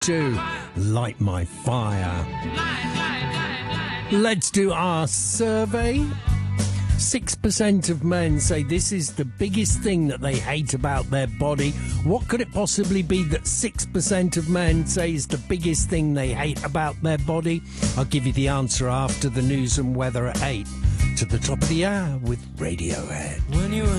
to Light My Fire. Let's do our survey. 6% of men say this is the biggest thing that they hate about their body. What could it possibly be that 6% of men say is the biggest thing they hate about their body? I'll give you the answer after the news and weather at 8. To the top of the hour with Radiohead. When you were